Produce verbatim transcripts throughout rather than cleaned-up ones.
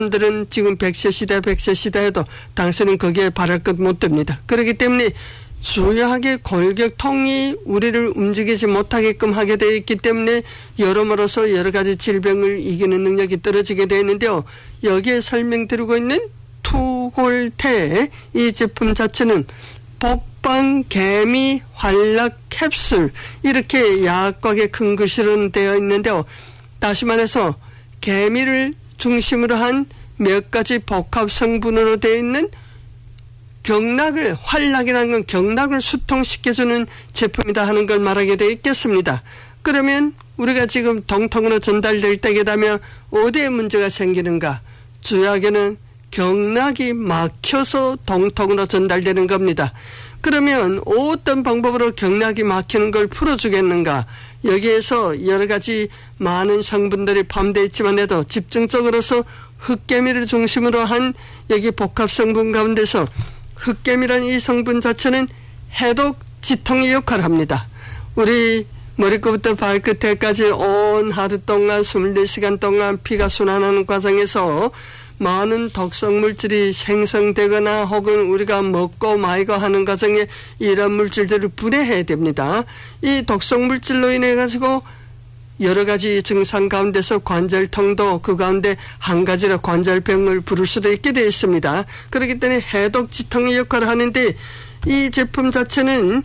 들은 지금 백 세 시대, 백 세 시대 해도 당신은 거기에 발할 것 못 됩니다. 그렇기 때문에 주요하게 골격통이 우리를 움직이지 못하게끔 하게 되어 있기 때문에 여러모로서 여러 가지 질병을 이기는 능력이 떨어지게 되어 있는데요. 여기에 설명드리고 있는 투골테 이 제품 자체는 복방 개미 활락 캡슐 이렇게 약곽에 큰 글씨로 되어 있는데요. 다시 말해서 개미를 중심으로 한 몇 가지 복합 성분으로 되어 있는 경락을, 활락이라는 건 경락을 수통시켜주는 제품이다 하는 걸 말하게 되어 있겠습니다. 그러면 우리가 지금 동통으로 전달될 때게 되면 어디에 문제가 생기는가? 주약에는 경락이 막혀서 동통으로 전달되는 겁니다. 그러면 어떤 방법으로 경락이 막히는 걸 풀어주겠는가? 여기에서 여러 가지 많은 성분들이 포함되어 있지만 해도 집중적으로서 흑개미를 중심으로 한 여기 복합 성분 가운데서 흑개미란 이 성분 자체는 해독 지통의 역할을 합니다. 우리 머리끝부터 발끝에까지 온 하루 동안 이십사 시간 동안 피가 순환하는 과정에서 많은 독성물질이 생성되거나 혹은 우리가 먹고 마이고 하는 과정에 이런 물질들을 분해해야 됩니다. 이 독성물질로 인해 가지고 여러 가지 증상 가운데서 관절통도 그 가운데 한 가지로 관절병을 부를 수도 있게 되어 있습니다. 그렇기 때문에 해독지통의 역할을 하는데 이 제품 자체는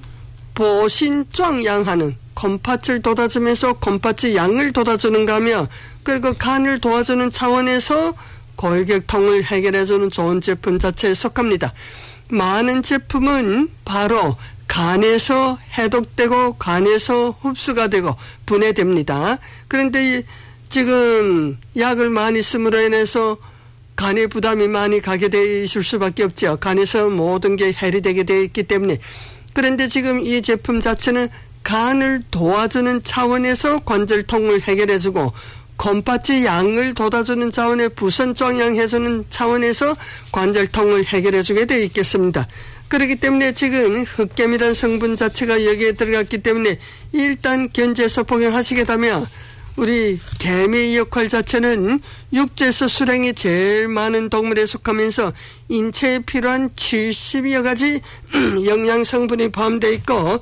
보신壮양하는 곰팥을 돋아주면서 곰팥의 양을 돋아주는가 하며 그리고 간을 도와주는 차원에서 골격통을 해결해주는 좋은 제품 자체에 속합니다. 많은 제품은 바로 간에서 해독되고 간에서 흡수가 되고 분해됩니다. 그런데 지금 약을 많이 쓰므로 인해서 간에 부담이 많이 가게 되실 수밖에 없죠. 간에서 모든 게 해리되게 되어 있기 때문에. 그런데 지금 이 제품 자체는 간을 도와주는 차원에서 관절통을 해결해주고 곰팥의 양을 돋아주는 차원의 부선壯양해주는 차원에서 관절통을 해결해주게 되어 있겠습니다. 그렇기 때문에 지금 흑개미라는 성분 자체가 여기에 들어갔기 때문에 일단 견제해서 복용하시게 되면 우리 개미의 역할 자체는 육지에서 수량이 제일 많은 동물에 속하면서 인체에 필요한 칠십여 가지 영양성분이 포함되어 있고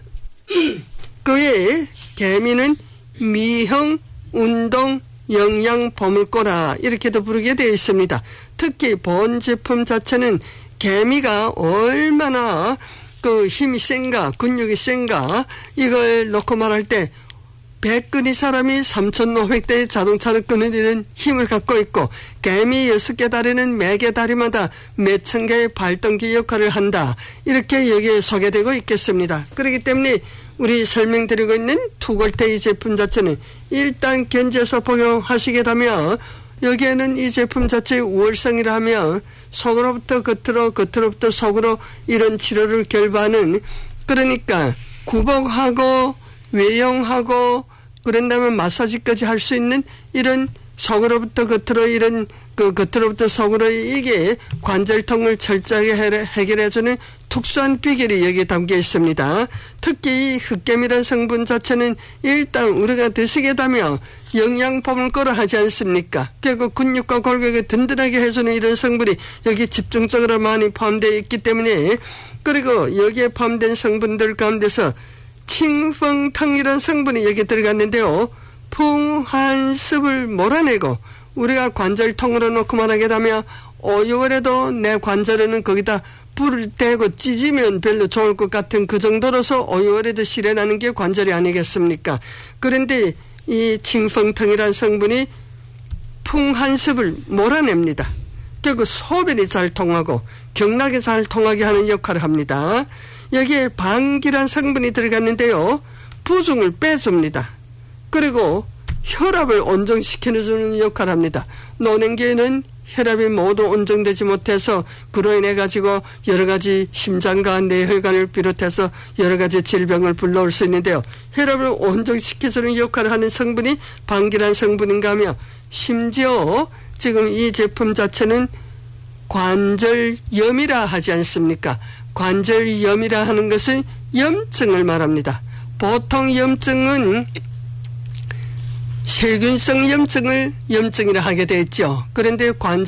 그 외에 개미는 미형 운동 영양 보물고라 이렇게도 부르게 되어 있습니다. 특히 본 제품 자체는 개미가 얼마나 그 힘이 센가 근육이 센가 이걸 놓고 말할 때 백근이 사람이 삼천오백 대의 자동차를 끄는 힘을 갖고 있고 개미 여섯 개 다리는 매개 다리마다 몇천 개의 발동기 역할을 한다. 이렇게 여기에 소개되고 있겠습니다. 그렇기 때문에 우리 설명드리고 있는 투골테 이 제품 자체는 일단 견제해서 복용하시게 되면 여기에는 이 제품 자체의 우월성이라 하면 속으로부터 겉으로 겉으로부터 속으로 이런 치료를 결부하는 그러니까 구복하고 외용하고 그런 다음에 마사지까지 할 수 있는 이런 속으로부터 겉으로 이런 그 겉으로부터 속으로 이게 관절통을 철저하게 해결해주는 특수한 비결이 여기에 담겨 있습니다. 특히 이 흑개미라는 성분 자체는 일단 우리가 드시게 되면 영양보물고를 하지 않습니까? 결국 근육과 골격을 든든하게 해주는 이런 성분이 여기 집중적으로 많이 포함되어 있기 때문에 그리고 여기에 포함된 성분들 가운데서 칭펑탕이라는 성분이 여기에 들어갔는데요. 풍한습을 몰아내고 우리가 관절통으로 놓고 말하게 되면 오유월에도 내 관절에는 거기다 불을 떼고 찢으면 별로 좋을 것 같은 그 정도로서 오유월에도 실현하는 게 관절이 아니겠습니까? 그런데 이 칭펑탕이라는 성분이 풍한습을 몰아냅니다. 결국 소변이 잘 통하고 경락이 잘 통하게 하는 역할을 합니다. 여기에 방기란 성분이 들어갔는데요. 부종을 빼줍니다. 그리고 혈압을 온정시켜주는 역할을 합니다. 노년기에는 혈압이 모두 온정되지 못해서 그로 인해 가지고 여러 가지 심장과 뇌혈관을 비롯해서 여러 가지 질병을 불러올 수 있는데요. 혈압을 온정시켜주는 역할을 하는 성분이 방기란 성분인가 하며 심지어 지금 이 제품 자체는 관절염이라 하지 않습니까? 관절염이라 하는 것은 염증을 말합니다. 보통 염증은 세균성 염증을 염증이라 하게 됐죠. 그런데 관